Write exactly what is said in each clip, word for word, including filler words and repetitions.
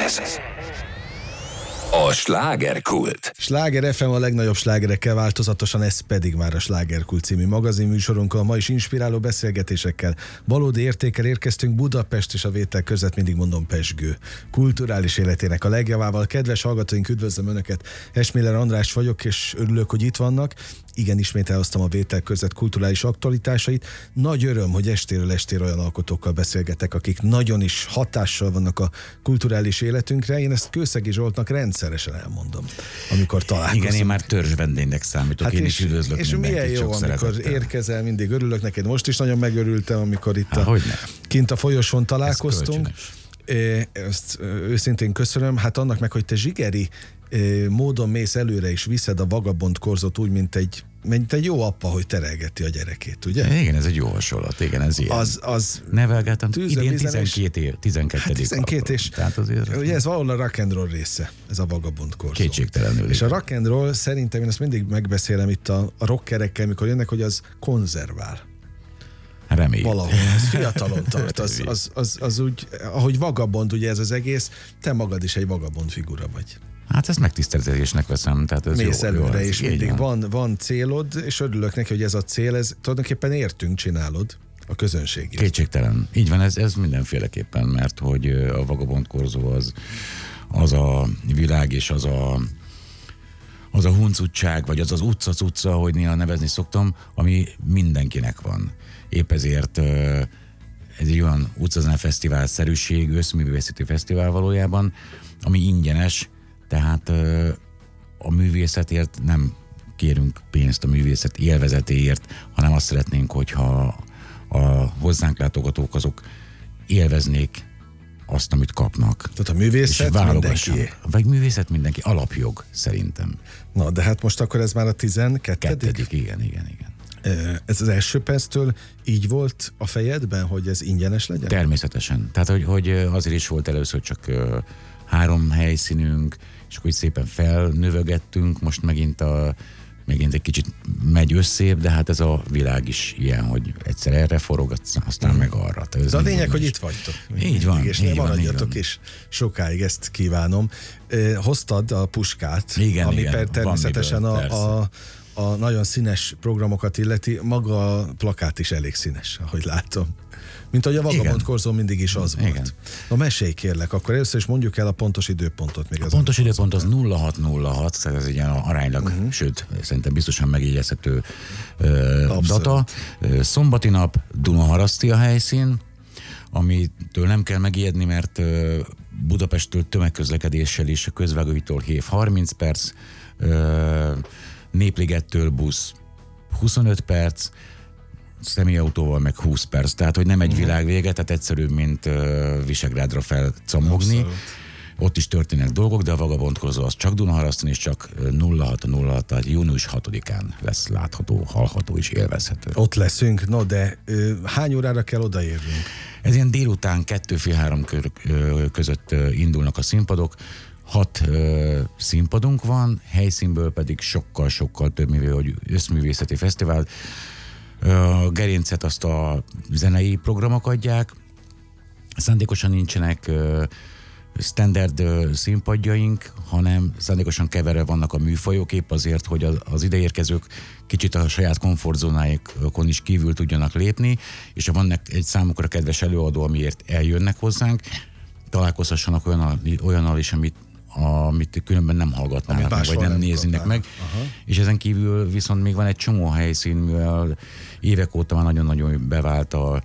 Ez a slágerkult. Sláger ef em a legnagyobb slágerekkel változatosan, ez pedig már a Slágerkult című magazinműsorunkkal. Ma is inspiráló beszélgetésekkel, valódi értékkel érkeztünk Budapest és a vétel között, mindig mondom, pezsgő kulturális életének a legjavával. Kedves hallgatóink, üdvözlöm Önöket, Esmiller András vagyok, és örülök, hogy itt vannak. Igen, ismét elhoztam a vétel között kulturális aktualitásait. Nagy öröm, hogy estéről estére olyan alkotókkal beszélgetek, akik nagyon is hatással vannak a kulturális életünkre. Én ezt Kőszegi Zsoltnak rendszeresen elmondom, amikor találkozunk. Igen, én már törzs vendégnek számítok, hát én és, is üdvözlök és milyen jó, amikor szeretettel. Érkezel, mindig örülök neked. Most is nagyon megörültem, amikor itt Há, a, kint a folyosón találkoztunk. Ez Ezt őszintén köszönöm. Hát annak meg, hogy te zsigeri módon mész előre és viszed a Vagabond korzót úgy, mint egy, mint egy jó apa, hogy terelgeti a gyerekét, ugye? Igen, ez egy jó hasonlat, igen, ez ilyen. Az, az nevelgetem, idén tizenkét év, tizenkettedik Hát tizenkét és tehát azért ugye ez valahol a rock and roll része, ez a Vagabond korzó. Kétségtelenül. És a rock and roll, szerintem én ezt mindig megbeszélem itt a, a rockerekkel, mikor jönnek, hogy az konzervál. Reméljük. Valahol, ez fiatalon tart, az, az, az, az úgy, ahogy vagabond ugye ez az egész, te magad is egy vagabond figura vagy. Hát ezt megtiszteltetésnek veszem, tehát ez mész jó. előre, jó, és mindig van, van célod, és örülök neki, hogy ez a cél, ez tulajdonképpen értünk csinálod a közönségért. Kétségtelen. Így van, ez, ez mindenféleképpen, mert hogy a Vagabond korzó az, az a világ, és az a az a huncutság, vagy az az utca-cucca, ahogy néha nevezni szoktam, ami mindenkinek van. Épp ezért ez egy olyan utcazene fesztivál-szerűség, összművészeti fesztivál valójában, ami ingyenes, tehát a művészetért nem kérünk pénzt a művészet élvezetéért, hanem azt szeretnénk, hogyha a hozzánk látogatók azok élveznék azt, amit kapnak. Tehát a művészet mindenki. Vagy művészet mindenki, alapjog szerintem. Na, de hát most akkor ez már a tizenkettedik? Kettedik, igen, igen, igen. Ez az első perctől így volt a fejedben, hogy ez ingyenes legyen? Természetesen. Tehát, hogy, hogy azért is volt először csak három helyszínünk, és akkor így szépen felnövegettünk, most megint a megint egy kicsit megy összébb, de hát ez a világ is ilyen, hogy egyszer erre forog, aztán hmm. meg arra. Ez a lényeg, hogy itt vagytok. Így van, és így nem maradjatok van, is sokáig, ezt kívánom. Hoztad a puskát, igen, ami igen, per természetesen miből, a, a, a nagyon színes programokat illeti, maga a plakát is elég színes, ahogy látom. Mint ahogy a Vagabond korzó mindig is az volt. Igen. Na mesélj kérlek, akkor először is mondjuk el a pontos időpontot. Még a pontos időpont az nulla hat nulla hat, tehát ez egy ilyen aránylag, uh-huh. sőt, szerintem biztosan megjegyezhető uh, data. Szombati nap, Dunaharaszti a helyszín, amitől nem kell megijedni, mert uh, Budapesttől tömegközlekedéssel is, a közvágóitól hév harminc perc, uh, Népligettől busz huszonöt perc, személyautóval meg húsz perc, tehát hogy nem egy világvége, tehát egyszerűbb, mint uh, Visegrádra felcammogni. Abszolút. Ott is történnek dolgok, de a Vagabond korzó az csak Dunaharasztin, és csak nulla hat nulla hat, tehát június hatodikán lesz látható, hallható és élvezhető. Ott leszünk, no de uh, hány órára kell odaérnünk? Ez ilyen délután kettő-fél-három között indulnak a színpadok. Hat uh, színpadunk van, helyszínből pedig sokkal-sokkal több, mivel hogy összművészeti fesztivál. A gerincet azt a zenei programok adják, szándékosan nincsenek uh, standard uh, színpadjaink, hanem szándékosan keverve vannak a műfajok, épp azért, hogy az, az ideérkezők kicsit a saját komfortzónáikon is kívül tudjanak lépni, és ha vannak egy számukra kedves előadó, amiért eljönnek hozzánk, találkozhassanak olyannal, olyannal is, amit amit különben nem hallgatnának meg, vagy nem, nem néznének meg. Aha. És ezen kívül viszont még van egy csomó helyszín, mivel évek óta már nagyon-nagyon bevált a,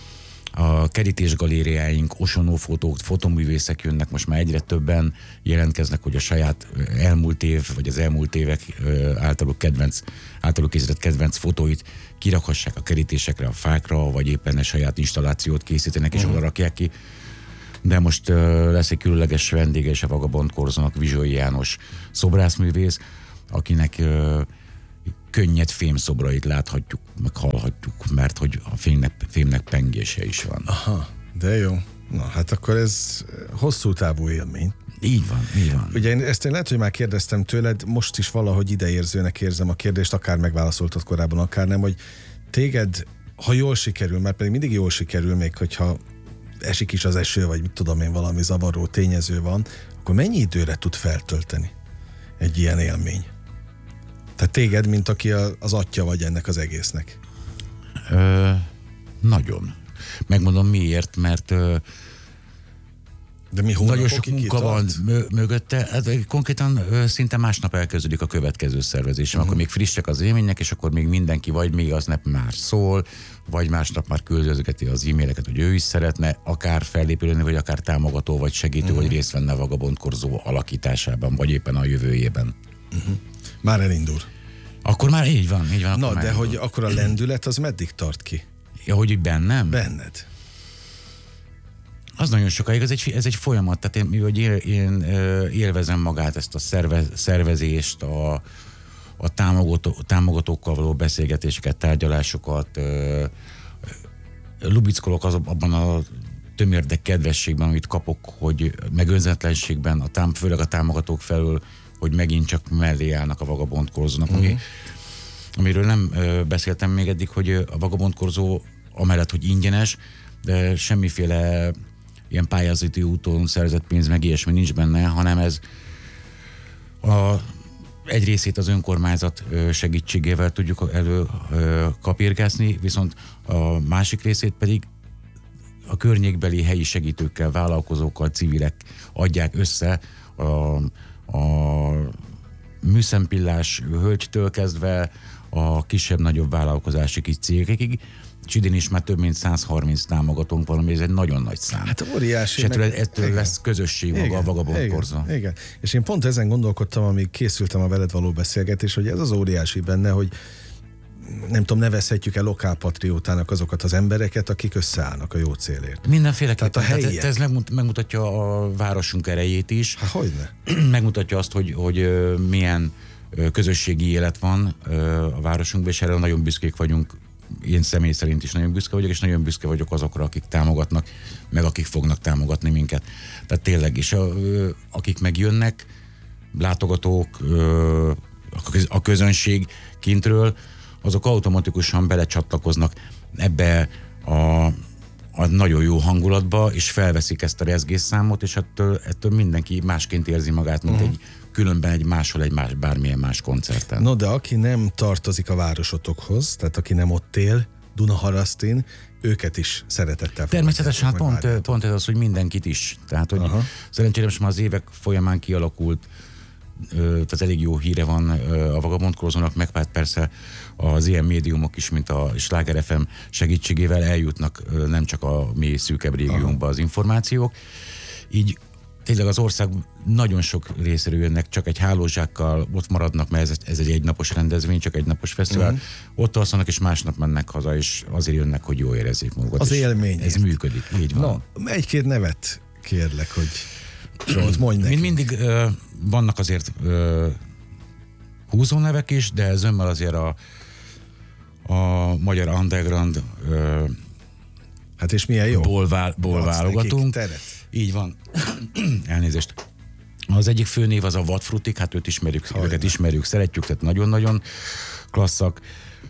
a kerítésgalériáink, osonófotók, fotoművészek jönnek, most már egyre többen jelentkeznek, hogy a saját elmúlt év, vagy az elmúlt évek általuk kedvenc, általuk készített kedvenc fotóit kirakhassák a kerítésekre, a fákra, vagy éppen a saját installációt készítenek, és uh-huh. oda rakják ki. De most uh, lesz egy különleges vendége is a Vagabond korzónak, Vizsói János szobrászművész, akinek uh, könnyed fémszobrait láthatjuk, meg hallhatjuk, mert hogy a fémnek, fémnek pengése is van. Aha, de jó. Na, hát akkor ez hosszú távú élmény. Így van, így van. Ugye én ezt én lehet, hogy már kérdeztem tőled, most is valahogy ideérzőnek érzem a kérdést, akár megválaszoltad korábban, akár nem, hogy téged, ha jól sikerül, mert pedig mindig jól sikerül, még hogyha esik is az eső, vagy mit tudom én, valami zavaró tényező van, akkor mennyi időre tud feltölteni egy ilyen élmény? Tehát téged, mint aki a, az atya vagy ennek az egésznek. Ö, nagyon. Megmondom miért, mert ö, de mi nagyon sok munka van mö- mögötte. Hát, konkrétan ö, szinte másnap elkezdődik a következő szervezésem. Uh-huh. Akkor még frissek az élmények, és akkor még mindenki vagy még aznap már szól, vagy másnap már küldözgeti az e-maileket, hogy ő is szeretne akár fellépülni, vagy akár támogató, vagy segítő, uh-huh. vagy részt venne a Vagabond Korzó alakításában, vagy éppen a jövőjében. Uh-huh. Már elindul. Akkor már így van, így van. Na, de elindul. hogy akkor a lendület az meddig tart ki? Ja, hogy bennem? Benned. Az nagyon sokáig, ez egy, ez egy folyamat, tehát én, hogy én, én élvezem magát, ezt a szervez, szervezést, a, a támogató, támogatókkal való beszélgetéseket, tárgyalásokat, lubickolok az, abban a tömérdek kedvességben, amit kapok, hogy meg önzetlenségben, a tám, főleg a támogatók felől, hogy megint csak mellé állnak a Vagabond Korzónak, uh-huh. ami, amiről nem ö, beszéltem még eddig, hogy a Vagabond Korzó amellett, hogy ingyenes, de semmiféle ilyen pályázati úton szerzett pénz, meg ilyesmi nincs benne, hanem ez a, egy részét az önkormányzat segítségével tudjuk elő kapirgászni, viszont a másik részét pedig a környékbeli helyi segítőkkel, vállalkozókkal, civilek adják össze a, a műszempillás hölgytől kezdve a kisebb-nagyobb vállalkozási kis cégekig, és idén is már több mint száz harminc támogatónk van, ami ez egy nagyon nagy szám. Hát óriási. És ettől, ettől lesz közösség maga igen, a Vagabond Korzó. Igen, igen. És én pont ezen gondolkodtam, amíg készültem a veled való beszélgetés, hogy ez az óriási benne, hogy nem tudom, nevezhetjük el lokálpatriótának azokat az embereket, akik összeállnak a jó célért. Mindenféleképpen. Tehát a helyiek. Tehát ez megmutatja a városunk erejét is. Hát hogyne. Megmutatja azt, hogy, hogy milyen közösségi élet van a városunkban, és erre nagyon büszkék vagyunk. Én személy szerint is nagyon büszke vagyok, és nagyon büszke vagyok azokra, akik támogatnak, meg akik fognak támogatni minket. Tehát tényleg is, a, akik megjönnek, látogatók, a közönség kintről, azok automatikusan belecsatlakoznak ebbe a, a nagyon jó hangulatba, és felveszik ezt a rezgésszámot, és ettől, ettől mindenki másként érzi magát, mint uh-huh. egy különben egy máshol, egy más, bármilyen más koncerten. No, de aki nem tartozik a városotokhoz, tehát aki nem ott él, Dunaharasztin, őket is szeretettel természetesen, hát pont, pont ez az, hogy mindenkit is. Tehát, hogy Aha. szerencsére most már az évek folyamán kialakult, tehát elég jó híre van a Vagabond Korzónak, meg hát persze az ilyen médiumok is, mint a Sláger ef em segítségével eljutnak nem csak a mi szűkebb régiónkba az információk. Így tényleg az ország nagyon sok részéről jönnek, csak egy hálózsákkal ott maradnak, mert ez, ez egy egynapos rendezvény, csak egy napos fesztivál. Uh-huh. Ott alszanak, és másnap mennek haza, és azért jönnek, hogy jól érezzék magukat. Az élmény. Ez működik, így van. No, egy-két nevet kérlek, hogy Zsolt, mondj nekünk. Mind mindig uh, vannak azért uh, húzó nevek is, de zömmel azért a, a magyar underground uh, hát és milyen jó. Ból, vál, ból válogatunk. Így van. Elnézést. Az egyik főnév az a Vadfrutik, hát őt ismerjük, Hajna. őket ismerjük, szeretjük, tehát nagyon-nagyon klasszak.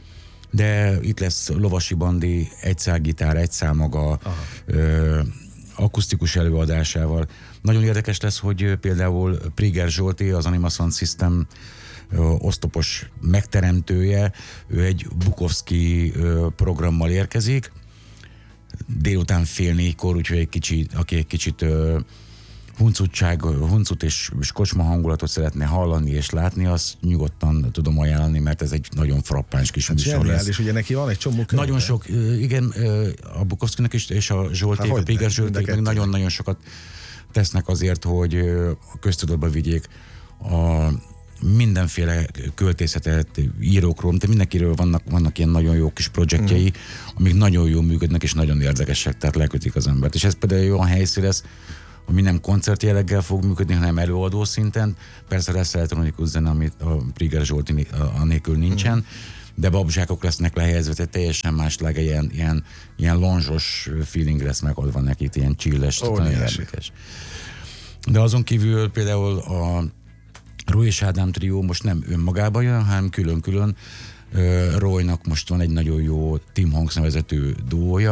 De itt lesz Lovasi Bandi, egy szál gitár, egy szál maga, ö, akusztikus előadásával. Nagyon érdekes lesz, hogy például Priger Zsolti, az Anima Sound System ö, osztopos megteremtője, ő egy Bukowski ö, programmal érkezik, délután fél négykor, úgyhogy egy kicsit, aki egy kicsit ö, huncutság, huncut és, és kocsma hangulatot szeretne hallani és látni, azt nyugodtan tudom ajánlani, mert ez egy nagyon frappáns kis hát műsor lesz. És ugye neki van egy csomó könyve. Nagyon sok, igen, a Bukowskinak is, és a Zsolték, a Péger Zsolték meg nagyon-nagyon sokat tesznek azért, hogy a köztudatba vigyék a mindenféle költészetet, írókról, de mindenkiről vannak, vannak ilyen nagyon jó kis projektjei, mm. amik nagyon jól működnek, és nagyon érdekesek, tehát lekötik az embert. És ez például egy olyan helyszín lesz, ami nem koncertjelleggel fog működni, hanem előadó szinten. Persze lesz elektronikus zene, amit a Priger Zsolti anélkül nincsen, mm. de babzsákok lesznek lehelyezve, tehát teljesen más lága, ilyen, ilyen, ilyen lonzsos feeling lesz megoldva neki, ilyen chilles, nagyon érdekes. De azon kívül például a Roy és Ádám trió most nem önmagában jön, hanem külön-külön. Roynak most van egy nagyon jó Tim Honks nevezetű duója,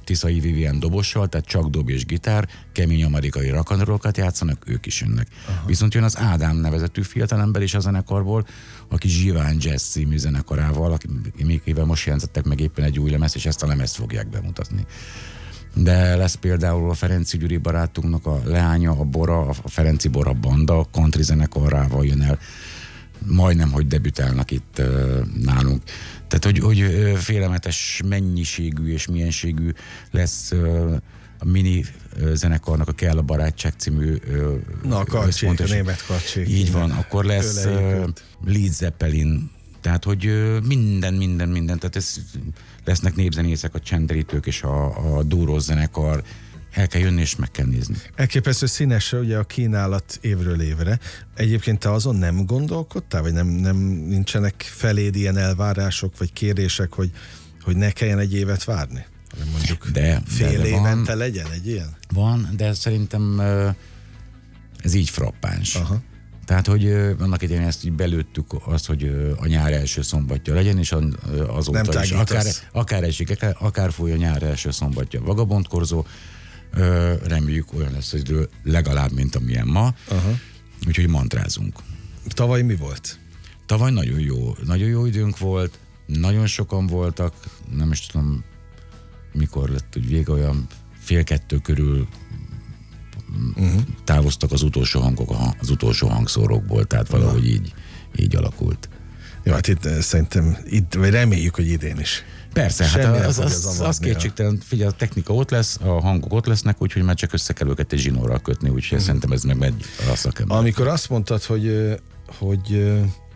Tiszai Vivien dobossal, tehát csak dob és gitár, kemény amerikai rock'n'rollokat játszanak, ők is jönnek. Aha. Viszont jön az Ádám nevezetű fiatalember is a zenekarból, aki Zsiván Jazz című zenekarával, akivel most jelentettek meg éppen egy új lemez, és ezt a lemezt fogják bemutatni. De lesz például a Ferenci Gyuri barátunknak a leánya, a Bora, a Ferenci Bora banda, a country zenekarával jön el, majdnem, hogy debütálnak itt uh, nálunk. Tehát, hogy, hogy uh, félelmetes mennyiségű és mienségű lesz uh, a mini uh, zenekarnak a Kell a barátság című uh, Na, a karcsék, a német karcsék. Így van, akkor lesz uh, Led Zeppelin, tehát, hogy uh, minden, minden, minden, tehát ez, lesznek népzenészek, a csenderítők és a, a dúrós zenekar, el kell jönni és meg kell nézni. Elképesztő színes ugye a kínálat évről évre. Egyébként te azon nem gondolkodtál, vagy nem, nem nincsenek feléd ilyen elvárások, vagy kérések, hogy, hogy ne kelljen egy évet várni? Hanem mondjuk de, fél de, de évente van, legyen egy ilyen? Van, de szerintem ez így frappáns. Aha. Tehát, hogy annak idején ezt így belőttük azt, hogy a nyár első szombatja legyen, és azóta is akár, akár esik, akár, akár fúj a nyár első szombatja vagabondkorzó, reméljük olyan lesz, hogy legalább, mint amilyen ma. Aha. Úgyhogy mantrázunk. Tavaly mi volt? Tavaly nagyon jó, nagyon jó időnk volt, nagyon sokan voltak, nem is tudom, mikor lett, hogy vége, olyan fél kettő körül uh-huh. távoztak az utolsó hangok az utolsó hangszórókból, tehát valahogy uh-huh. így, így alakult. Jó, hát itt szerintem, itt, vagy reméljük, hogy idén is. Persze, hát az, az, az, az kétségtelen, figyelj, a technika ott lesz, a hangok ott lesznek, úgyhogy már csak össze kell őket egy zsinórral kötni, úgyhogy hmm. szerintem ez meg megy a szakember. Amikor azt mondtad, hogy, hogy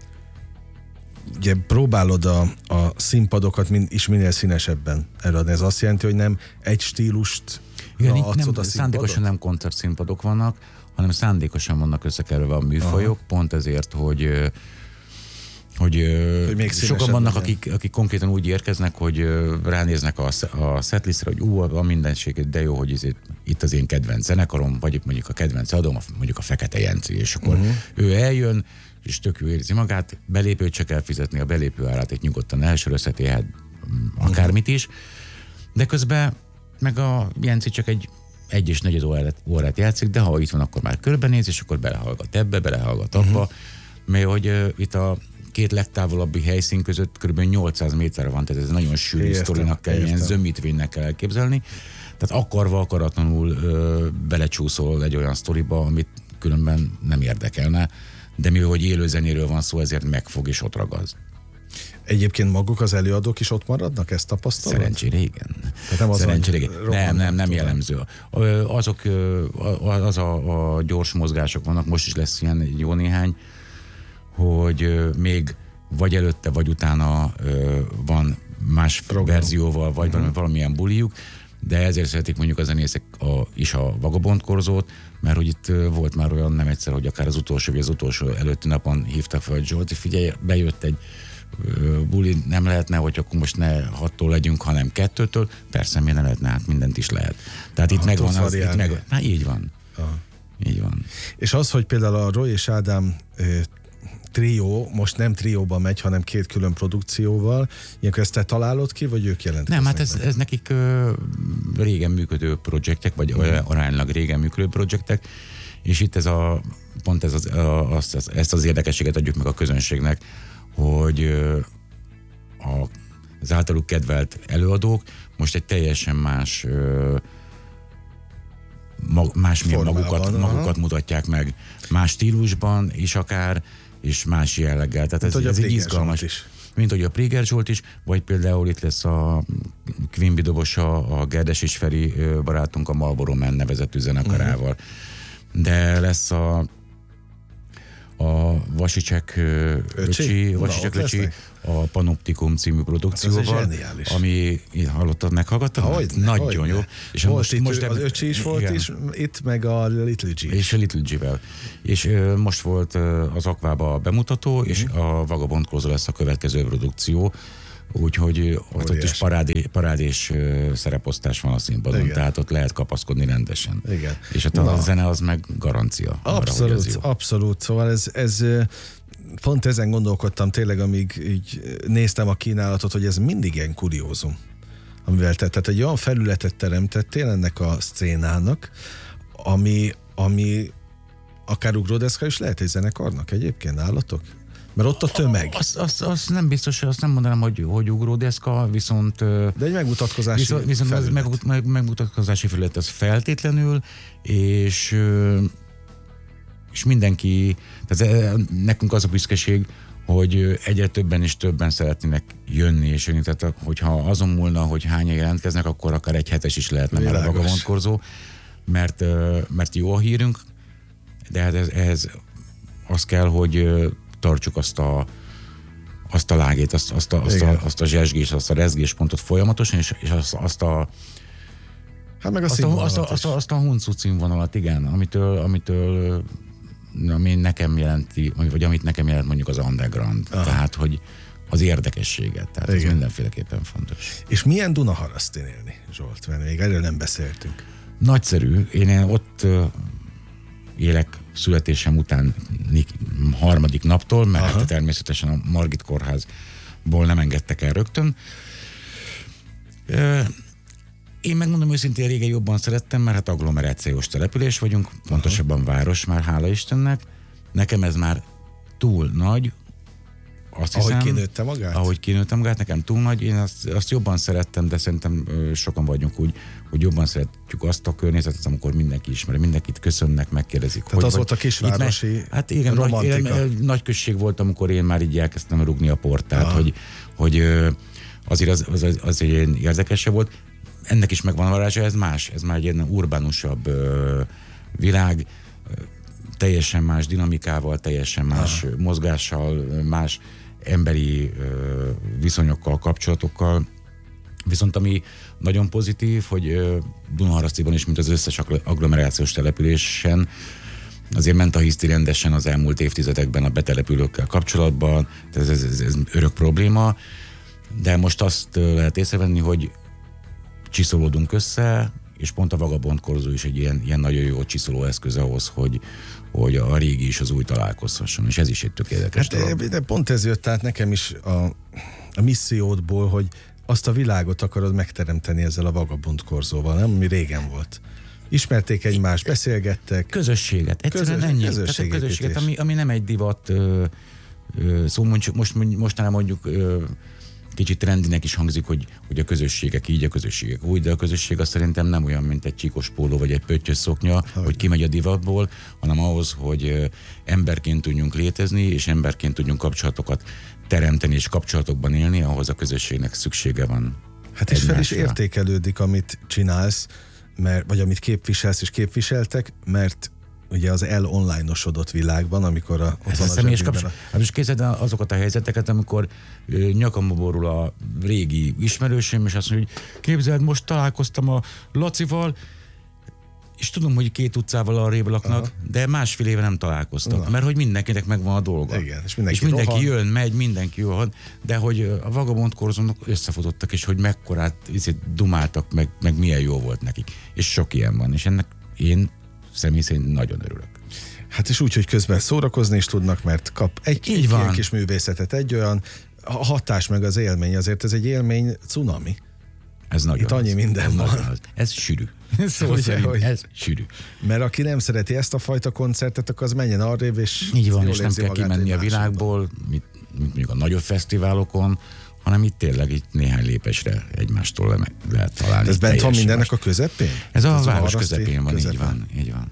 ugye próbálod a, a színpadokat mind, is minél színesebben előadni, ez azt jelenti, hogy nem egy stílust igen, nem, szándékosan nem koncertszínpadok vannak, hanem szándékosan vannak összekerülve a műfajok, aha. pont ezért, hogy hogy, hogy sokan vannak, akik, akik konkrétan úgy érkeznek, hogy ránéznek a, a setlistre, hogy ú, a mindenség, de jó, hogy itt, itt az én kedvenc zenekarom, vagy mondjuk a kedvenc adom, mondjuk a Fekete Jenci, és akkor uh-huh. ő eljön, és tök jó érzi magát, belépőt se kell fizetni, a belépő árát egy nyugodtan elsörözheti, hát akármit is, de közben meg a Jenci csak egy egy és negyed órát, órát játszik, de ha itt van, akkor már körbenéz, és akkor belehallgat ebbe, belehallgat abba, uh-huh. mert hogy uh, itt a két legtávolabbi helyszín között kb. nyolcszáz méterre van, tehát ez nagyon sűrű sztorinak kell, ilyen zömítvénynek kell elképzelni. Tehát akarva, akaratlanul ö, belecsúszol egy olyan sztoriba, amit különben nem érdekelne, de mivel hogy élő zenéről van szó, ezért megfog és ott ragaz. Egyébként maguk az előadók is ott maradnak, ezt tapasztalod? Szerencsére igen. Nem, Szerencsére igen. Nem, nem, nem jellemző. Azok, az a, a gyors mozgások vannak, most is lesz ilyen jó néhány, hogy még vagy előtte, vagy utána van más program. Verzióval, vagy uh-huh. valamilyen bulijuk, de ezért szeretik mondjuk a zenészek a, is a vagabondkorzót, mert hogy itt volt már olyan nem egyszer, hogy akár az utolsó, vagy az utolsó előtti napon hívtak fel, hogy Zsolti, figyelj, bejött egy buli, nem lehetne, hogy akkor most ne hattól legyünk, hanem kettőtől. Persze, miért nem lehetne, hát mindent is lehet. Tehát itt megvan az, itt meg, hát így van. Aha. Így van. És az, hogy például a Roy és Ádám trió, most nem trióban megy, hanem két külön produkcióval. Ilyenkor ezt te találod ki, vagy ők jelentkeznek? Nem, hát ez, ez nekik ö, régen működő projektek, vagy mm. aránylag régen működő projektek, és itt ez a, pont ez az, a, az, az, ezt az érdekességet adjuk meg a közönségnek, hogy ö, a, az általuk kedvelt előadók most egy teljesen más ö, mag, másmilyen magukat, magukat mutatják meg, más stílusban is akár, és más jelleggel. Tehát ez, ez egy izgalmas. Is. Mint hogy a Préger Zsolt is, vagy például itt lesz a Quimby dobosa, a Gerdes és Feri barátunk a Marlboro Man nevezetű zenekarával. Uh-huh. De lesz a a Vasicsek öcsi, Vasicsek öcsi, a Panoptikum című produkcióval, ami, hallottad, meghallgattad? Hogy Nagyon hogyne. jó. És most, most, itt, most az öcsi is volt, igen. is, itt meg a Little G. És a Little G-vel. És ö, most volt ö, az Akvába a bemutató, mm-hmm. és a Vagabondkozó lesz a következő produkció, úgyhogy ott, ott is parádé, parádés uh, szereposztás van a színpadon, igen. tehát ott lehet kapaszkodni rendesen. Igen. És ott a zene az meg garancia. Abszolút, arra, hogy abszolút. Szóval ez, ez pont ezen gondolkodtam tényleg, amíg így néztem a kínálatot, hogy ez mindig ilyen kuriózum. amivel te, tehát egy olyan felületet teremtettél ennek a szcénának, ami, ami akár ugródeszka is lehet egy zenekarnak egyébként nálatok? Mert ott a tömeg. Azt, azt, azt nem biztos, azt nem mondanám, hogy, hogy ugródeszka, viszont... De egy megmutatkozási viszont, viszont felület. Meg, meg, megmutatkozási felület az feltétlenül, és, és mindenki, tehát nekünk az a büszkeség, hogy egyre többen és többen szeretnének jönni és jönni. Tehát hogyha azon múlna, hogy hányan jelentkeznek, akkor akár egy hetes is lehetne már a Vagabondkorzó, mert, mert jó a hírünk, de hát ez, ez az kell, hogy tartsuk azt a, azt a lágét, azt, azt, a, azt, a, azt a zsesgés, azt a rezgéspontot folyamatosan, és, és azt, azt a hát meg a azt, a, azt, a, azt, a, azt a huncut színvonalat, igen, amitől, amitől ami nekem jelenti, vagy amit nekem jelent mondjuk az underground. Aha. Tehát, hogy az érdekességet. Tehát igen. Ez mindenféleképpen fontos. És milyen Dunaharasztin élni, Zsolt? Mert még erről nem beszéltünk. Nagyszerű. Én ott élek születésem után harmadik naptól, mert hát természetesen a Margit kórházból nem engedtek el rögtön. Én megmondom őszintén, régen jobban szerettem, mert hát agglomerációs település vagyunk, pontosabban város már, hála Istennek. Nekem ez már túl nagy, azt hiszem. Ahogy kinőtte magát? Ahogy kinőtte magát, nekem túl nagy. Én azt, azt jobban szerettem, de szerintem sokan vagyunk úgy, hogy jobban szeretjük azt a környezetet, amikor mindenki ismeri, mindenkit köszönnek, megkérdezik. Tehát hogy, az volt a kisvárosi me- hát igen, romantika. Nagy, nagy község volt, amikor én már így elkezdtem rúgni a portát, hogy, hogy azért az, az, az, az érdekesebb volt. Ennek is megvan a varázsa, ez más, ez már egy ilyen urbánusabb ö, világ, teljesen más dinamikával, teljesen más Aha. mozgással, más emberi ö, viszonyokkal, kapcsolatokkal. Viszont ami nagyon pozitív, hogy ö, Dunaharasztiban is, mint az összes agglomerációs településen, azért ment a hiszti rendesen az elmúlt évtizedekben a betelepülőkkel kapcsolatban, ez, ez, ez, ez örök probléma, de most azt lehet észrevenni, hogy csiszolódunk össze, és pont a Vagabondkorzó is egy ilyen, ilyen nagyon jó csiszoló eszköz ahhoz, hogy, hogy a régi és az új találkozhasson, és ez is egy tök érdekes hát dolog. De pont ez jött át nekem is a, a missziódból, hogy azt a világot akarod megteremteni ezzel a Vagabondkorzóval, nem? Ami régen volt. Ismerték egymást, beszélgettek. Közösséget, egyszerűen Közös, ennyi. Közösség Tehát a közösséget, ami, ami nem egy divat, ö, ö, szóval mondjuk, most, mostanában mondjuk ö, kicsit trendinek is hangzik, hogy, hogy a közösségek így, a közösségek úgy, de a közösség azt szerintem nem olyan, mint egy csíkos póló vagy egy pöttyös szoknya, hogy, hogy kimegy a divatból, hanem ahhoz, hogy emberként tudjunk létezni, és emberként tudjunk kapcsolatokat teremteni és kapcsolatokban élni, ahhoz a közösségnek szüksége van. Hát és fel is értékelődik, amit csinálsz, mert, vagy amit képviselsz és képviseltek, mert ugye az el-online-osodott világban, amikor a, ott ez van a a személyes zsebünkben kapcsolat. Hát most készíted azokat a helyzeteket, amikor ö, nyakamba borul a régi ismerősém, és azt mondja, hogy képzeld, most találkoztam a Lacival, és tudom, hogy két utcával arrébb laknak, aha. de másfél éve nem találkoztak, na. Mert hogy mindenkinek megvan a dolga. Igen, és mindenki, és mindenki rohan. jön, megy, mindenki rohan, de hogy a Vagabondkorzónak összefutottak, és hogy mekkorát dumáltak, meg, meg milyen jó volt nekik. És sok ilyen van, és ennek én személy szerint nagyon örülök. Hát és úgy, hogy közben szórakozni is tudnak, mert kap egy, egy ilyen kis művészetet, egy olyan hatás meg az élmény, azért ez egy élmény cunami. Ez nagyon Itt annyi az, minden ez van. Az. Ez sűrű. Szóval ugye, szerint, hogy... ez sűrű. Mert aki nem szereti ezt a fajta koncertet, akkor az menjen arrébb, és így van, és nem kell kimenni a világból, mint, mint mondjuk a nagyobb fesztiválokon, hanem itt tényleg itt néhány lépésre egymástól le, lehet találni. Ez bent van mindennek a közepén? Ez a, a város közepén van, közepén. így van, így van.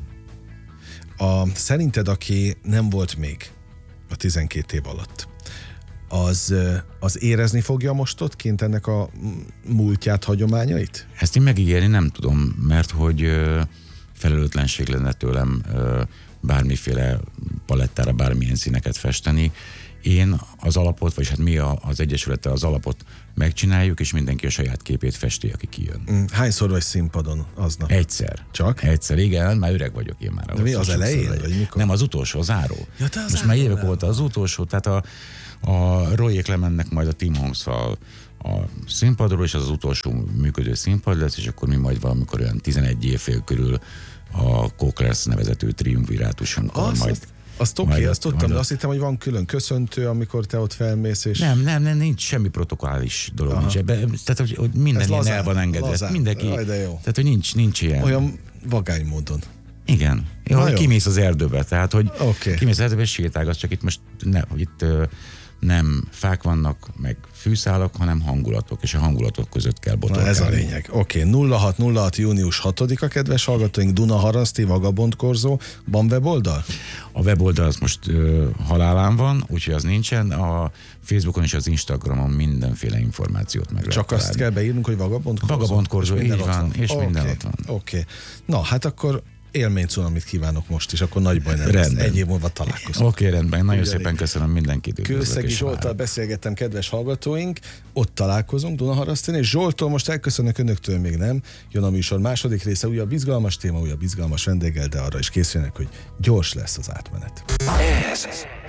A, szerinted, aki nem volt még a tizenkét év alatt, az, az érezni fogja most ott kint ennek a múltját, hagyományait? Ezt én megígérni nem tudom, mert hogy felelőtlenség lenne tőlem bármiféle palettára bármilyen színeket festeni. Én az alapot, vagyis hát mi az Egyesülettel az alapot megcsináljuk, és mindenki a saját képét festi, aki kijön. Hányszor vagy színpadon aznap? Egyszer. Csak? Egyszer, igen, már öreg vagyok én már. De mi az elején, vagy mikor? Nem, az utolsó, az záró. Ja, az most már évek óta az utolsó, tehát a, a Royék lemennek majd a Tim Hongszal a színpadról, és az az utolsó működő színpad lesz, és akkor mi majd valamikor olyan tizenegy évfél körül a Coklers nevezető triumvirátusunkkal majd Azt oké, okay, azt tudtam, de azt hittem, hogy van külön köszöntő, amikor te ott felmész, és... Nem, nem, nem, nincs semmi protokollális dolog. Aha. Nincs ebbe. Tehát, hogy, hogy minden ilyen el van engedve. Lazán. Mindenki. Aj, de jó. Tehát, hogy nincs, nincs ilyen. Olyan vagány módon. Igen. Jó, jó. Kimész az erdőbe, tehát, hogy okay. kimész az erdőbe, és sétálgatsz, csak itt most ne, hogy itt nem fák vannak, meg fűszálak, hanem hangulatok, és a hangulatok között kell botorkálni. Na ez a lényeg. Oké, okay. nulla hat nulla hat június hatodika, kedves hallgatóink, Dunaharaszti, Vagabond Korzó. Van weboldal? A weboldal az most ö, halálán van, úgyhogy az nincsen. A Facebookon és az Instagramon mindenféle információt meg Csak azt kell beírnunk, hogy Vagabond Korzó? Vagabond Korzó, így van, van, és okay. minden ott van. Oké. Okay. Na, hát akkor élménycunamit kívánok most, és akkor nagy baj nem lesz. Egy év múlva találkozunk. Oké, okay, rendben. Nagyon Ugyanik. Szépen köszönöm mindenkit. Kőszegi Zsolttal beszélgettem, kedves hallgatóink. Ott találkozunk Dunaharasztin, és Zsolttól most elköszönök, önöktől még nem. Jön a műsor második része, újabb izgalmas téma, újabb izgalmas vendéggel, de arra is készülnek, hogy gyors lesz az átmenet. Ez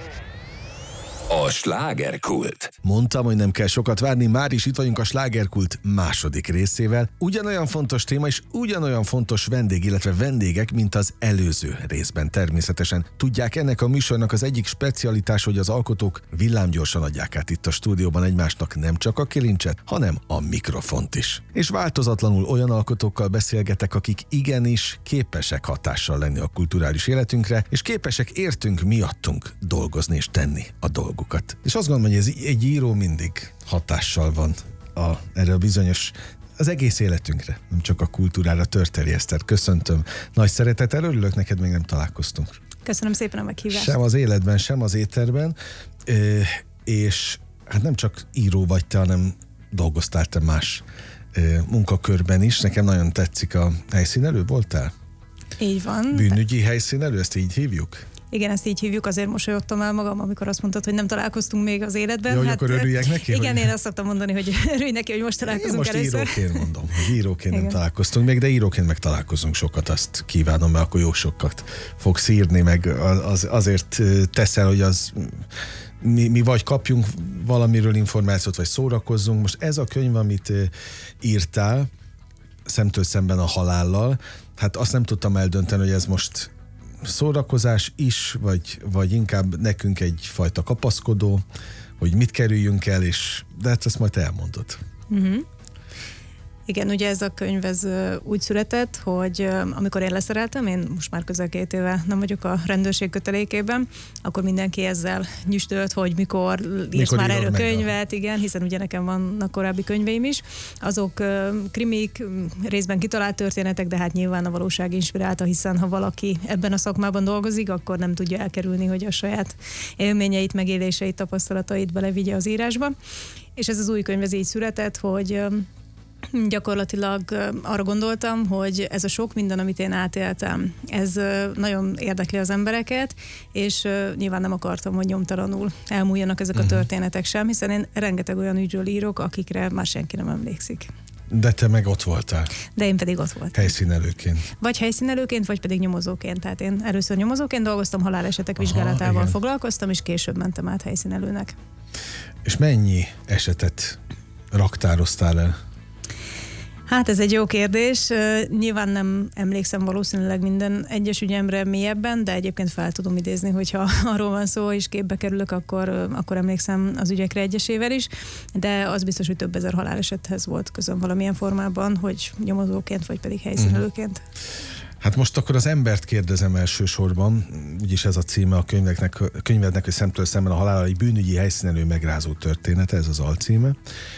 a Slágerkult. Mondtam, hogy nem kell sokat várni, már is itt vagyunk a Slágerkult második részével. Ugyanolyan fontos téma és ugyanolyan fontos vendég, illetve vendégek, mint az előző részben természetesen. Tudják, ennek a műsornak az egyik specialitás, hogy az alkotók villámgyorsan adják át itt a stúdióban egymásnak nem csak a kilincset, hanem a mikrofont is. És változatlanul olyan alkotókkal beszélgetek, akik igenis képesek hatással lenni a kulturális életünkre, és képesek értünk miattunk dolgozni és tenni a dolgokat. És azt gondolom, hogy ez egy író mindig hatással van a, erre a bizonyos, az egész életünkre, nem csak a kultúrára. Törteri Eszter, köszöntöm. Nagy szeretettel, örülök, neked még nem találkoztunk. Köszönöm szépen a meghívást. Sem az életben, sem az éterben, és hát nem csak író vagy te, hanem dolgoztál te más munkakörben is. Nekem nagyon tetszik a helyszínelő, voltál? Így van. Bűnügyi helyszínelő, ezt így hívjuk? Igen, ezt így hívjuk, azért mosolyogtam el magam, amikor azt mondtad, hogy nem találkoztunk még az életben. Jó, hát, akkor örüljek neki? Igen, hogy... én azt szoktam mondani, hogy örülj neki, hogy most találkozunk én most először. Most íróként mondom, hogy íróként igen. nem találkoztunk még, de íróként meg találkozunk sokat, azt kívánom, mert akkor jó sokat fogsz írni, meg az, azért teszel, hogy az... Mi, mi vagy kapjunk valamiről információt, vagy szórakozzunk. Most ez a könyv, amit írtál, Szemtől szemben a halállal, hát azt nem tudtam eldönteni, hogy ez most szórakozás is, vagy, vagy inkább nekünk egyfajta kapaszkodó, hogy mit kerüljünk el, és de hát ezt majd elmondod. Uh-huh. Igen, ugye ez a könyv ez úgy született, hogy amikor én leszereltem, én most már közel két éve nem vagyok a rendőrség kötelékében, akkor mindenki ezzel nyüstölt, hogy mikor írsz már erről könyvet, a... igen, hiszen ugye nekem vannak korábbi könyveim is. Azok krimik, részben kitalált történetek, de hát nyilván a valóság inspirálta, hiszen ha valaki ebben a szakmában dolgozik, akkor nem tudja elkerülni, hogy a saját élményeit, megéléseit, tapasztalatait belevigye az írásba. És ez az új könyv ez így született, hogy gyakorlatilag arra gondoltam, hogy ez a sok minden, amit én átéltem, ez nagyon érdekli az embereket, és nyilván nem akartam, hogy nyomtalanul elmúljanak ezek a történetek sem, hiszen én rengeteg olyan ügyről írok, akikre már senki nem emlékszik. De te meg ott voltál. De én pedig ott voltam. Helyszínelőként. Vagy helyszínelőként, vagy pedig nyomozóként. Tehát én először nyomozóként dolgoztam, halálesetek vizsgálatával igen. foglalkoztam, és később mentem át helyszínelőnek. És mennyi esetet raktároztál el? Hát ez egy jó kérdés. Nyilván nem emlékszem valószínűleg minden egyes ügyemre mélyebben, de egyébként fel tudom idézni, hogyha arról van szó, és képbe kerülök, akkor, akkor emlékszem az ügyekre egyesével is, de az biztos, hogy több ezer halálesethez volt közöm valamilyen formában, hogy nyomozóként, vagy pedig helyszínelőként. Hát most akkor az embert kérdezem elsősorban, úgyis ez a címe a könyveknek, a könyvednek, hogy Szemtől szemben a halállal, egy bűnügyi helyszínelő megrázó története, ez az alcíme,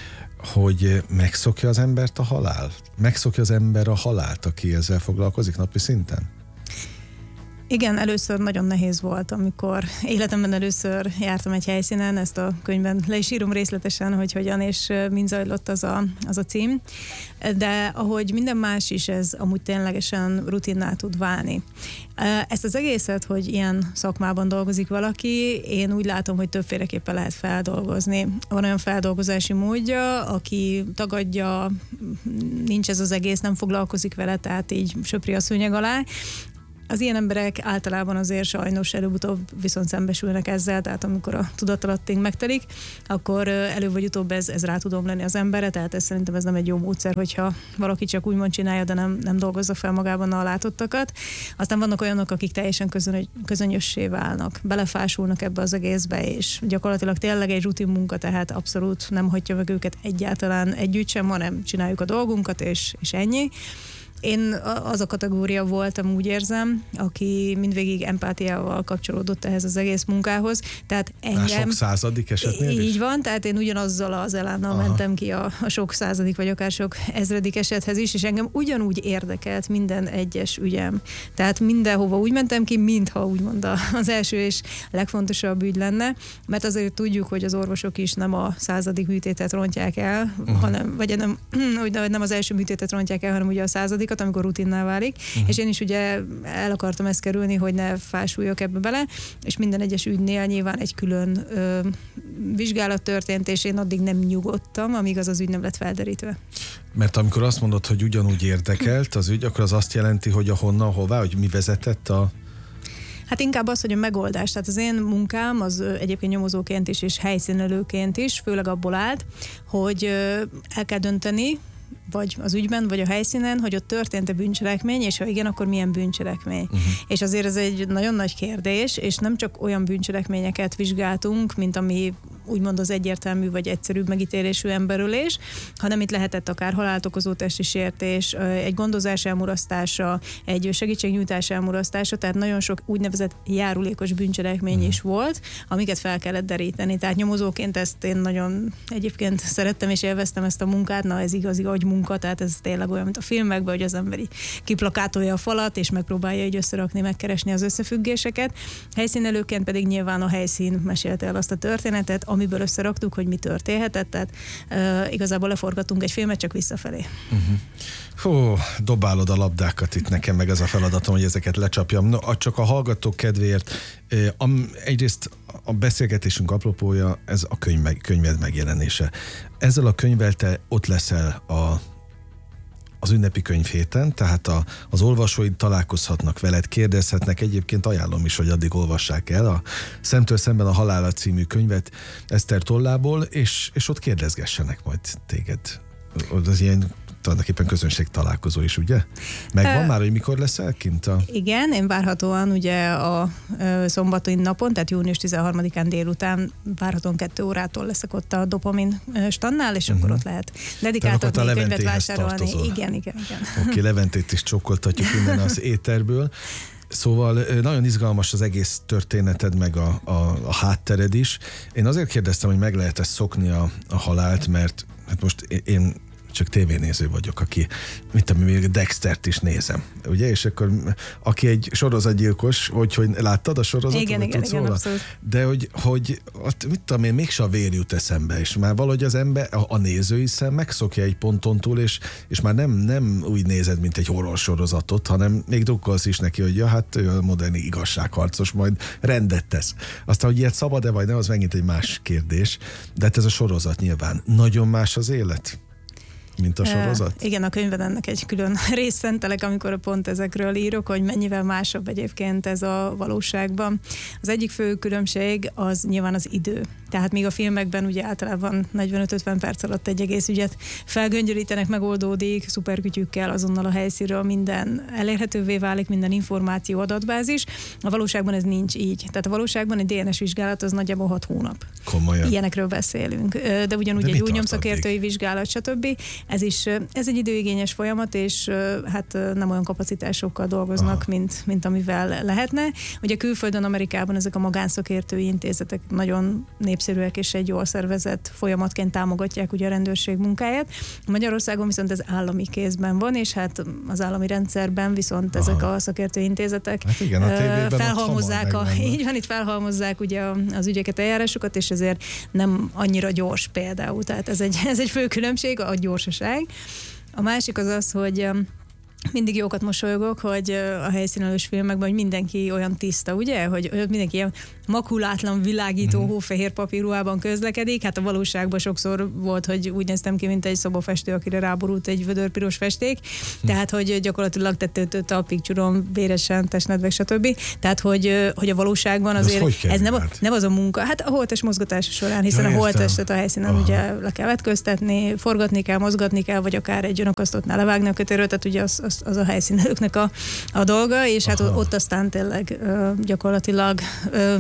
hogy megszokja az embert a halál? Megszokja az ember a halált, aki ezzel foglalkozik napi szinten? Igen, először nagyon nehéz volt, amikor életemben először jártam egy helyszínen, ezt a könyvben le is írom részletesen, hogy hogyan és mind zajlott az a, az a cím, de ahogy minden más is, ez amúgy ténylegesen rutinná tud válni. Ezt az egészet, hogy ilyen szakmában dolgozik valaki, én úgy látom, hogy többféleképpen lehet feldolgozni. Van olyan feldolgozási módja, aki tagadja, nincs ez az egész, nem foglalkozik vele, tehát így söpri a szőnyeg alá. Az ilyen emberek általában azért sajnos előbb-utóbb viszont szembesülnek ezzel, tehát amikor a tudatalattunk megtelik, akkor előbb vagy utóbb ez, ez rá tudom lenni az emberre, tehát ez szerintem ez nem egy jó módszer, hogyha valaki csak úgymond csinálja, de nem, nem dolgozza fel magában a látottakat. Aztán vannak olyanok, akik teljesen közön, közönössé válnak, belefásulnak ebbe az egészbe, és gyakorlatilag tényleg egy rutin munka, tehát abszolút nem hagyja meg őket egyáltalán együtt sem, hanem csináljuk a dolgunkat, és, és ennyi. Én az a kategória voltam, úgy érzem, aki mindvégig empátiával kapcsolódott ehhez az egész munkához. Tehát engem... Már sok századik esetnél Így is? van, tehát én ugyanazzal az elánnal Aha. mentem ki a, a sok századik, vagy akár sok ezredik esethez is, és engem ugyanúgy érdekelt minden egyes ügyem. Tehát mindenhova úgy mentem ki, mintha úgymond az első és legfontosabb ügy lenne, mert azért tudjuk, hogy az orvosok is nem a századik műtétet rontják el, uh-huh. hanem, vagy nem, nem az első műtétet rontják el, hanem ugye a századik, amikor rutinná válik, uh-huh. és én is ugye el akartam ezt kerülni, hogy ne fásuljak ebbe bele, és minden egyes ügynél nyilván egy külön ö, vizsgálat történt, és én addig nem nyugodtam, amíg az az ügy nem lett felderítve. Mert amikor azt mondod, hogy ugyanúgy érdekelt az ügy, akkor az azt jelenti, hogy ahonnan, hová, hogy mi vezetett a... Hát inkább az, hogy a megoldás. Tehát az én munkám az egyébként nyomozóként is, és helyszínelőként is, főleg abból állt, hogy el kell dönteni, vagy az ügyben, vagy a helyszínen, hogy ott történt-e bűncselekmény, és ha igen, akkor milyen bűncselekmény. Uh-huh. És azért ez egy nagyon nagy kérdés, és nem csak olyan bűncselekményeket vizsgáltunk, mint ami úgymond az egyértelmű vagy egyszerűbb megítélésű emberölés, hanem itt lehetett akár halált okozó testi sértés, egy gondozás elmulasztása, egy segítségnyújtás elmulasztása, tehát nagyon sok úgynevezett járulékos bűncselekmény uh-huh. is volt, amiket fel kellett deríteni. Tehát nyomozóként ezt én nagyon egyébként szerettem és élveztem ezt a munkát, na ez igazi agymunka, tehát ez tényleg olyan, mint a filmekben, hogy az ember így kiplakátolja a falat, és megpróbálja így összerakni, megkeresni az összefüggéseket. Helyszínelőként pedig nyilván a helyszín mesélte el azt a történetet, amiből összeraktuk, hogy mi történhetett, tehát uh, igazából leforgatunk egy filmet csak visszafelé. Uh-huh. Hú, dobálod a labdákat itt nekem, meg ez a feladatom, hogy ezeket lecsapjam. No, csak a hallgatók kedvéért, egyrészt a beszélgetésünk apropója, ez a könyv meg, könyved megjelenése. Ezzel a könyvvel te ott leszel a az ünnepi könyvhéten, tehát a, az olvasóid találkozhatnak veled, kérdezhetnek, egyébként ajánlom is, hogy addig olvassák el a Szemtől szemben a halála című könyvet Eszter tollából, és, és ott kérdezgessenek majd téged. Az ilyen tulajdonképpen közönség találkozó is, ugye? Megvan uh, már, hogy mikor leszel kint? A... Igen, én várhatóan ugye a ö, szombati napon, tehát június tizenharmadikán délután várhatóan kettő órától leszek ott a dopamin stannál, és uh-huh. akkor ott lehet dedikáltatni, könyvet vásárolni. Tartozol. Igen, igen, igen. Oké, okay, Leventét is csokkoltatjuk innen az éterből. Szóval nagyon izgalmas az egész történeted, meg a, a, a háttered is. Én azért kérdeztem, hogy meg lehet-e szokni a, a halált, mert hát most én csak tévénéző vagyok, aki, mit tudom, még Dextert is nézem, ugye? És akkor, aki egy sorozatgyilkos, hogy, hogy láttad a sorozatot? Igen, igen, igen, abszolút. De hogy, hogy ott, mit tudom én, mégse a vér jut eszembe, és már valahogy az ember, a, a nézői szem megszokja egy ponton túl, és, és már nem, nem úgy nézed, mint egy horror sorozatot, hanem még drukkolsz is neki, hogy ja, hát ő a modern igazságharcos, majd rendet tesz. Aztán, hogy ilyet szabad-e vagy nem, az megint egy más kérdés, de hát ez a sorozat nyilván. Nagyon más az élet, mint a sorozat? Uh, igen, a könyvben ennek egy külön részt szentelek, amikor pont ezekről írok, hogy mennyivel másabb egyébként ez a valóságban. Az egyik fő különbség az nyilván az idő. Tehát még a filmekben ugye általában negyvenöt-ötven perc alatt egy egész ügyet felgöngyölítenek, megoldódik, szuperkütyükkel azonnal a helyszínről minden elérhetővé válik, minden információ, adatbázis. A valóságban ez nincs így. Tehát a valóságban egy dé en es vizsgálat az nagyjából hat hónap. Komolyan. Ilyenekről beszélünk. De ugyanúgy De egy új nyomszakértői vizsgálat, stb. Ez is, ez egy időigényes folyamat, és hát nem olyan kapacitásokkal dolgoznak, mint, mint amivel lehetne. Ugye külföldön, Amerikában ezek a magánszakértői intézetek nagyon népszerűek, és egy jól szervezett folyamatként támogatják ugye a rendőrség munkáját. Magyarországon viszont ez állami kézben van, és hát az állami rendszerben viszont Aha. ezek a szakértői intézetek hát igen, a felhalmozzák, a, így van, itt felhalmozzák ugye az ügyeket, eljárásokat, és ezért nem annyira gyors például. Tehát ez egy, ez egy fő különbség, a gyorsaság. A másik az az, hogy mindig jókat mosolygok, hogy a helyszínelős filmekben, hogy mindenki olyan tiszta, ugye? Hogy, hogy mindenki ilyen makulátlan, világító, mm. hófehér papírruhában közlekedik. Hát a valóságban sokszor volt, hogy úgy néztem ki, mint egy szobafestő, akire ráborult egy vödörpiros festék. Mm. Tehát, hogy gyakorlatilag tettőtől talpig csurom, véresen, testnedvek, stb. Tehát, hogy, hogy a valóságban azért ez nem, a, nem az a munka. Hát a holttest mozgatása során, hiszen ja, a holttestet a helyszínen Aha. ugye le kell vetköztetni, forgatni kell, mozgatni kell, vagy akár egy önakasztottnál levágni a kötőről, tehát ugye az, az, az a helyszínelőknek a, a dolga, és hát Aha. ott aztán tényleg ö, gyakorlatilag ö,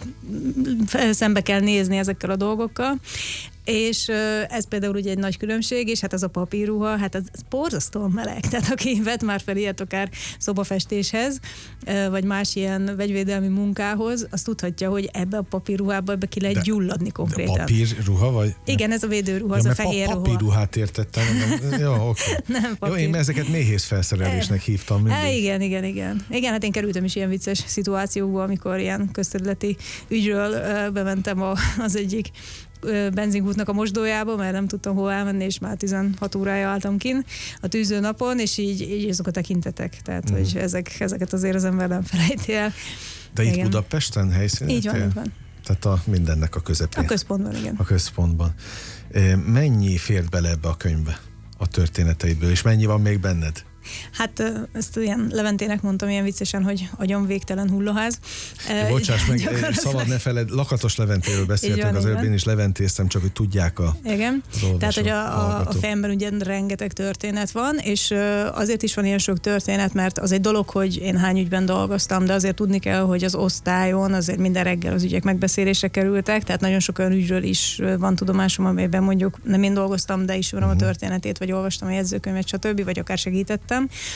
szembe kell nézni ezekkel a dolgokkal, és ez például ugye egy nagy különbség, és hát az a papírruha, hát az, az borzasztóan meleg, tehát aki vett már fel ilyet akár szobafestéshez, vagy más ilyen vegyvédelmi munkához, azt tudhatja, hogy ebbe a papírruhába ebbe ki lehet de, gyulladni konkrétan. De papírruha, vagy? Igen, ez a védőruha, ja, az a fehér pa- ruha. Papírruhát értettem. Nem, jó, oké. Nem papír. Jó, én ezeket méhész felszerelésnek hívtam mindig. É, igen, igen, igen. Igen, hát én kerültem is ilyen vicces szituációkba, amikor ilyen közterületi ügyről bementem a, az egyik benzinkútnak a mosdójába, mert nem tudtam hova elmenni, és már tizenhat órája álltam kint a tűző napon, és így, így azok a tekintetek. Tehát, mm. hogy ezek, ezeket azért az ember nem felejti el. De itt igen. Budapesten helyszínen? Így van, így van. Tehát a mindennek a közepén. A központban, igen. A központban. Mennyi fért bele ebbe a könyvbe a történeteidből, és mennyi van még benned? Hát ezt ilyen Leventének mondtam ilyen viccesen, hogy agyon végtelen hullaház. Bocsáss meg, szabad ne feled, Lakatos Leventéről beszéltünk, az előbb én is leventéztem, csak hogy tudják a Igen, tehát hogy a, a, a fejemben ugye rengeteg történet van, és azért is van ilyen sok történet, mert az egy dolog, hogy én hány ügyben dolgoztam, de azért tudni kell, hogy az osztályon azért minden reggel az ügyek megbeszélésre kerültek, tehát nagyon sok olyan ügyről is van tudomásom, amelyben mondjuk nem én dolgoztam, de ismerem uh-huh. a történetét, vagy olvastam a jegyzőkönyvet, stb., vagy akár segítettem.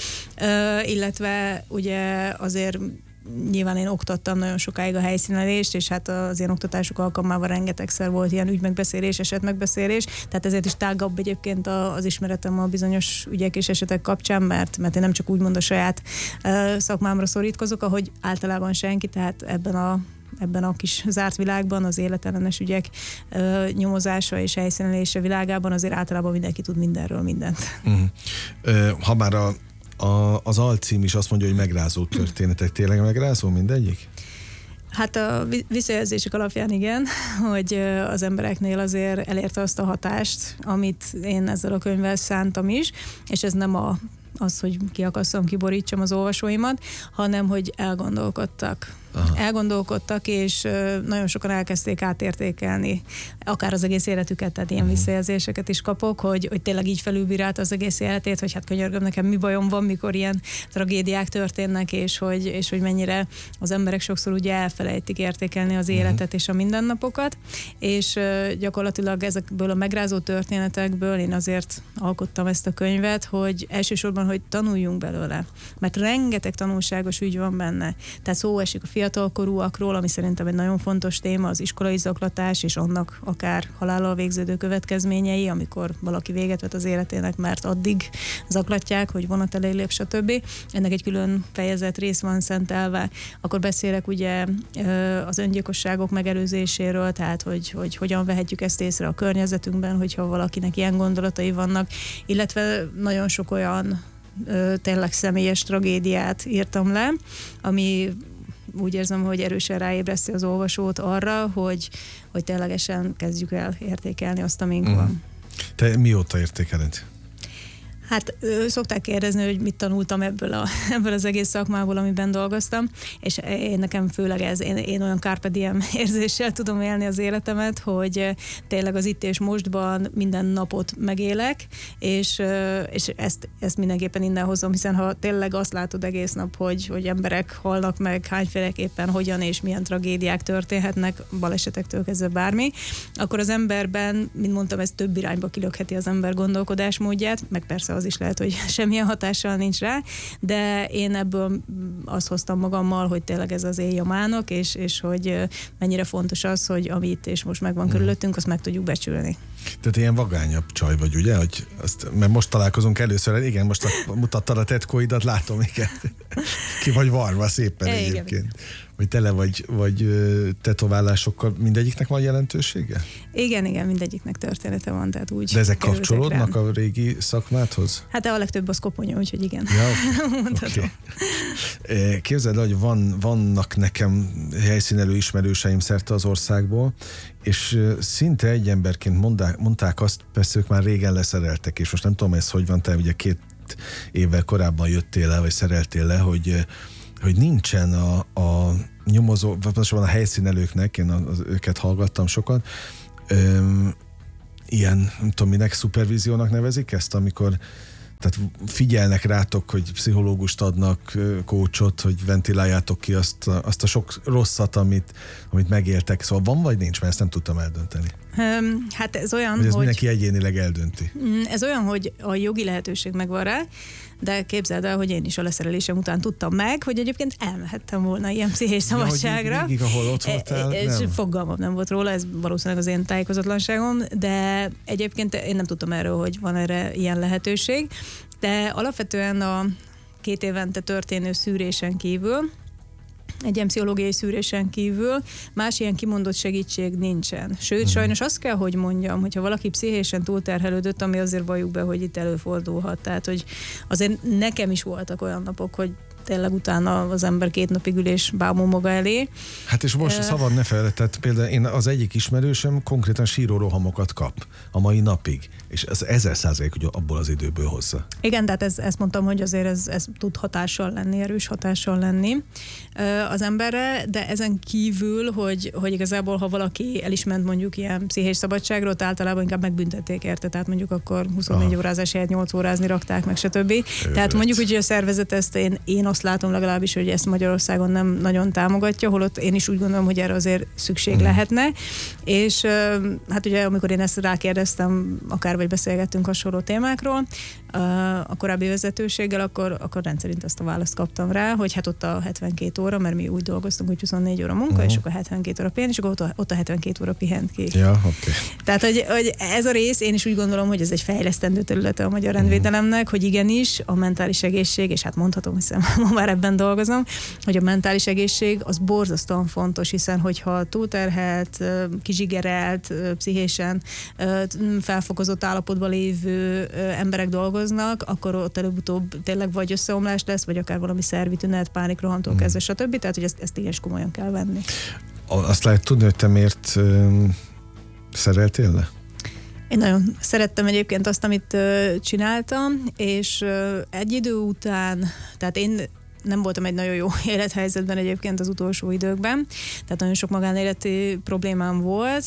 Uh, illetve ugye azért nyilván én oktattam nagyon sokáig a helyszínelést, és hát az ilyen oktatások alkalmával rengetegszer volt ilyen ügymegbeszélés, esetmegbeszélés, tehát ezért is tágabb egyébként az ismeretem a bizonyos ügyek és esetek kapcsán, mert, mert én nem csak úgymond a saját uh, szakmámra szorítkozok, ahogy általában senki, tehát ebben a ebben a kis zárt világban, az életellenes ügyek ö, nyomozása és helyszínelése világában azért általában mindenki tud mindenről mindent. Uh-huh. Ha már a, a, az alcím is azt mondja, hogy megrázó történetek, tényleg megrázó mindegyik? Hát a visszajelzések alapján igen, hogy az embereknél azért elérte azt a hatást, amit én ezzel a könyvvel szántam is, és ez nem a, az, hogy kiakasszam, kiborítsam az olvasóimat, hanem hogy elgondolkodtak. Aha. Elgondolkodtak, és nagyon sokan elkezdték átértékelni akár az egész életüket, tehát ilyen uh-huh. visszajelzéseket is kapok, hogy, hogy tényleg így felülbírálta az egész életét, hogy hát könyörgöm, nekem mi bajom van, mikor ilyen tragédiák történnek, és hogy, és hogy mennyire az emberek sokszor ugye elfelejtik értékelni az életet uh-huh. és a mindennapokat, és gyakorlatilag ezekből a megrázó történetekből én azért alkottam ezt a könyvet, hogy elsősorban, hogy tanuljunk belőle, mert rengeteg tanulságos ügy van benne. Tehát szó esik a fiatalkorúakról, ami szerintem egy nagyon fontos téma, az iskolai zaklatás, és annak akár halállal végződő következményei, amikor valaki véget vet az életének, mert addig zaklatják, hogy vonat elé lép, stb. Ennek egy külön fejezet rész van szentelve. Akkor beszélek ugye az öngyilkosságok megelőzéséről, tehát hogy, hogy hogyan vehetjük ezt észre a környezetünkben, hogyha valakinek ilyen gondolatai vannak, illetve nagyon sok olyan tényleg személyes tragédiát írtam le, ami úgy érzem, hogy erősen ráébreszti az olvasót arra, hogy, hogy ténylegesen kezdjük el értékelni azt, amink mm. van. Te mióta értékeled? Hát szokták kérdezni, hogy mit tanultam ebből, a, ebből az egész szakmából, amiben dolgoztam, és én nekem főleg ez, én, én olyan carpe diem érzéssel tudom élni az életemet, hogy tényleg az itt és mostban minden napot megélek, és, és ezt, ezt mindenképpen innen hozom, hiszen ha tényleg azt látod egész nap, hogy, hogy emberek halnak meg, hányféleképpen, hogyan és milyen tragédiák történhetnek, balesetektől kezdve bármi, akkor az emberben, mint mondtam, ez több irányba kilökheti az ember gondolkodásmódját, meg persze az is lehet, hogy semmilyen hatással nincs rá, de én ebből azt hoztam magammal, hogy tényleg ez az éjjamánok, és, és hogy mennyire fontos az, hogy amit és most megvan körülöttünk, azt meg tudjuk becsülni. Tehát ilyen vagányabb csaj vagy, ugye? Hogy azt, mert most találkozunk először, igen, most a, mutattad a tetkóidat, látom, igen. Ki vagy varva szépen é, egyébként. Igen. vagy tele vagy, vagy tetoválásokkal, mindegyiknek van jelentősége? Igen, igen, mindegyiknek története van, tehát úgy. De ezek kerültek kapcsolódnak rám. a régi szakmádhoz? Hát de a legtöbb az koponya, úgyhogy igen. Ja, Mondhatom. Okay. Képzeld, hogy van, vannak nekem helyszínelő ismerőseim szerte az országból, és szinte egy emberként mondák, mondták azt, persze ők már régen leszereltek, és most nem tudom, ez hogy van, te ugye két évvel korábban jöttél le, vagy szereltél le, hogy, hogy nincsen a, a nyomozó, vagy a helyszínelőknek, én az, őket hallgattam sokat, öm, ilyen, nem tudom minek, szupervíziónak nevezik ezt, amikor tehát figyelnek rátok, hogy pszichológust adnak, kócsot, hogy ventiláljátok ki azt a, azt a sok rosszat, amit, amit megéltek. Szóval van vagy nincs, mert ezt nem tudtam eldönteni. Um, hát ez olyan, hogy... ez hogy... mindenki egyénileg eldönti. Ez olyan, hogy a jogi lehetőség megvan rá, de képzeld el, hogy én is a leszerelésem után tudtam meg, hogy egyébként elmehettem volna ilyen pszichés szabadságra. Ja, hogy végig, ahol ott voltál, és nem? Fogalmam nem volt róla, ez valószínűleg az én tájékozatlanságom, de egyébként én nem tudtam erről, hogy van erre ilyen lehetőség, de alapvetően a két évente történő szűrésen kívül, egy ilyen pszichológiai szűrésen kívül más ilyen kimondott segítség nincsen. Sőt, uh-huh. sajnos azt kell, hogy mondjam, hogyha valaki pszichésen túlterhelődött, ami azért valljuk be, hogy itt előfordulhat. Tehát, hogy azért nekem is voltak olyan napok, hogy tényleg utána az ember két napig ül és bámul maga elé. Hát és most uh, szabad ne feled, tehát például én az egyik ismerősöm konkrétan sírórohamokat kap a mai napig, és ez ezer százalék, hogy abból az időből hozza. Igen, tehát ez, ezt mondtam, hogy azért ez, ez tud hatással lenni, erős hatással lenni az emberre, de ezen kívül, hogy, hogy igazából, ha valaki el is ment mondjuk ilyen pszichés szabadságra, ott általában inkább megbüntették érte, tehát mondjuk akkor huszonnégy Aha. órázás helyett nyolc órázni rakták, meg stb. Őrület. Tehát mondjuk, hogy a szervezet ezt én, én azt látom legalábbis, hogy ezt Magyarországon nem nagyon támogatja, holott én is úgy gondolom, hogy erre azért szükség mm. lehetne. És hát ugye, amikor én ezt rákérdeztem, akár vagy beszélgettünk hasonló témákról, a korábbi vezetőséggel, akkor, akkor rendszerint azt a választ kaptam rá, hogy hát ott a hetvenkét óra, mert mi úgy dolgoztunk, hogy huszonnégy óra munka, uh-huh. és akkor hetvenkét óra pihen, és akkor ott a, ott a hetvenkét óra pihent ki. Ja, oké. Okay. Tehát, hogy, hogy ez a rész, én is úgy gondolom, hogy ez egy fejlesztendő területe a magyar rendvédelemnek, uh-huh. hogy igenis a mentális egészség, és hát mondhatom, hiszen ma már ebben dolgozom, hogy a mentális egészség az borzasztóan fontos, hiszen hogyha túlterhelt, kizsigerelt, pszichésen felfokozott állapotban lévő emberek dolgoznak, akkor ott előbb-utóbb tényleg vagy összeomlás lesz, vagy akár valami szervi tünet, pánikrohantól mm. kezdve, stb. Tehát, hogy ezt, ezt igenis komolyan kell venni. Azt lehet tudni, hogy te miért um, szereltél le? Én nagyon szerettem egyébként azt, amit uh, csináltam, és uh, egy idő után, tehát én nem voltam egy nagyon jó élethelyzetben egyébként az utolsó időkben, tehát nagyon sok magánéleti problémám volt,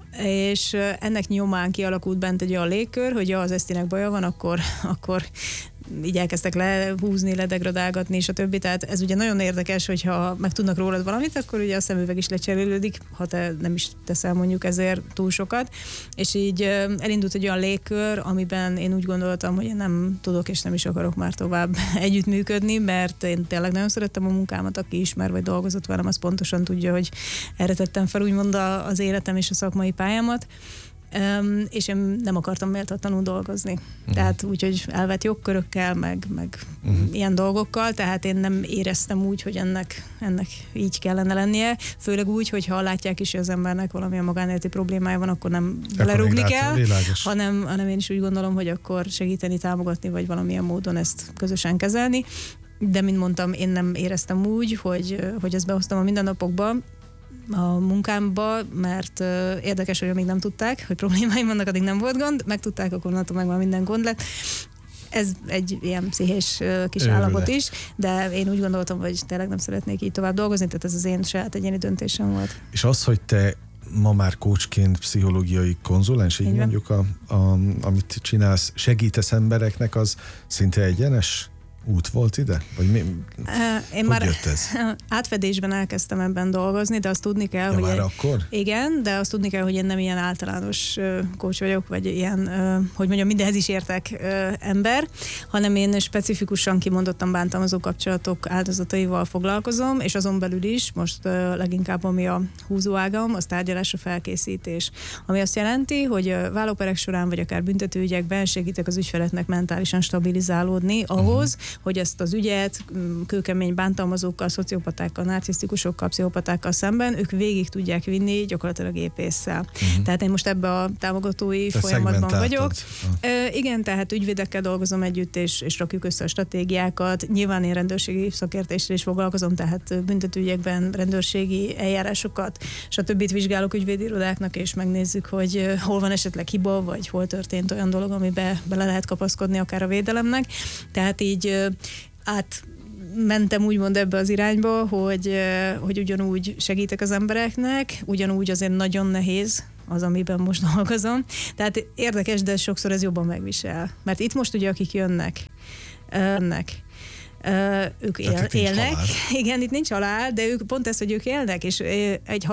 és ennek nyomán kialakult bent egy olyan légkör, hogy ja, az Esztinek baja van, akkor, akkor így elkezdtek lehúzni, ledegradálgatni, és a többi. Tehát ez ugye nagyon érdekes, hogyha megtudnak rólad valamit, akkor ugye a szemüveg is lecserélődik, ha te nem is teszel mondjuk ezért túl sokat. És így elindult egy olyan légkör, amiben én úgy gondoltam, hogy én nem tudok és nem is akarok már tovább együttműködni, mert én tényleg nagyon szerettem a munkámat, aki ismer vagy dolgozott velem, az pontosan tudja, hogy erre tettem fel úgymond az életem és a szakmai pályámat. Um, és én nem akartam méltatlanul dolgozni. Uh-huh. Tehát úgy, hogy elvett jogkörökkel, meg, meg uh-huh. ilyen dolgokkal, tehát én nem éreztem úgy, hogy ennek, ennek így kellene lennie. Főleg úgy, hogy ha látják is, hogy az embernek valamilyen magánéleti problémája van, akkor nem belerúgni kell, hanem, hanem én is úgy gondolom, hogy akkor segíteni, támogatni, vagy valamilyen módon ezt közösen kezelni. De, mint mondtam, én nem éreztem úgy, hogy, hogy ezt behoztam a mindennapokba, a munkámba, mert uh, érdekes, hogy amíg nem tudták, hogy problémáim vannak, addig nem volt gond, megtudták, akkor onnantól meg már minden gond lett. Ez egy ilyen pszichés uh, kis Őrület. állapot is, de én úgy gondoltam, hogy tényleg nem szeretnék így tovább dolgozni, tehát ez az én saját egyéni döntésem volt. És az, hogy te ma már coachként pszichológiai konzulens, így, így mondjuk, a, a, amit csinálsz, segítesz embereknek, az szinte egyenes út volt ide? Vagy mi? Uh, én hogy már jött ez? átfedésben elkezdtem ebben dolgozni, de azt tudni kell, ja, hogy... már egy, akkor? Igen, de azt tudni kell, hogy én nem ilyen általános uh, coach vagyok, vagy ilyen, uh, hogy mondjam, mindenhez is értek uh, ember, hanem én specifikusan kimondottan bántalmazó kapcsolatok áldozataival foglalkozom, és azon belül is most uh, leginkább ami a húzóágam, az tárgyalásra felkészítés. Ami azt jelenti, hogy uh, vállóperek során, vagy akár büntetőügyekben segítek az ügyfeleknek mentálisan stabilizálódni ahhoz, uh-huh. hogy ezt az ügyet kőkemény bántalmazókkal, szociopatákkal, narcisztikusokkal, pszichopatákkal szemben ők végig tudják vinni gyakorlatilag épésszel. Uh-huh. Tehát én most ebbe a támogatói Te folyamatban vagyok. Ah. E, igen, tehát ügyvédekkel dolgozom együtt, és, és rakjuk össze a stratégiákat. Nyilván én rendőrségi szakértéssel is foglalkozom, tehát büntetőügyekben rendőrségi eljárásokat, stb. Vizsgálok ügyvédirodáknak, és megnézzük, hogy hol van esetleg hiba, vagy hol történt olyan dolog, amiben bele lehet kapaszkodni akár a védelemnek. Tehát így át mentem úgymond ebbe az irányba, hogy, hogy ugyanúgy segítek az embereknek, ugyanúgy azért nagyon nehéz az, amiben most dolgozom. Tehát érdekes, de sokszor ez jobban megvisel. Mert itt most ugye, akik jönnek, jönnek ők él, élnek. Halál. Igen, itt nincs halál, de ők pont ez, hogy ők élnek, és egy